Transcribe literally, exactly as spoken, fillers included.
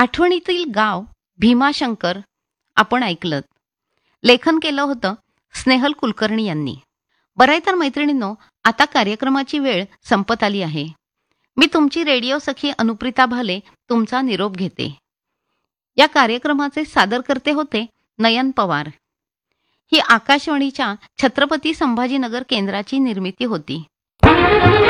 आठवणीतील गाव भीमाशंकर आपण ऐकलं. लेखन केलं होतं स्नेहल कुलकर्णी यांनी. बरं आहे तर मैत्रिणींनो, आता कार्यक्रमाची वेळ संपत आली आहे. मी तुमची रेडिओ सखी अनुप्रिता भाले तुमचा निरोप घेते. या कार्यक्रमाचे सादरकर्ते होते नयन पवार. ही आकाशवाणीच्या छत्रपती संभाजीनगर केंद्राची निर्मिती होती.